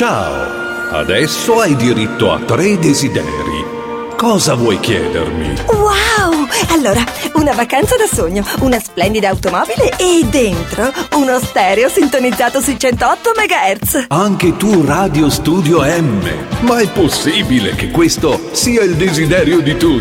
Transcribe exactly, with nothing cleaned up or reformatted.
Ciao! Adesso hai diritto a tre desideri. Cosa vuoi chiedermi? Wow! Allora, una vacanza da sogno, una splendida automobile e dentro uno stereo sintonizzato sui centootto megahertz. Anche tu Radio Studio M. Ma è possibile che questo sia il desiderio di tutti?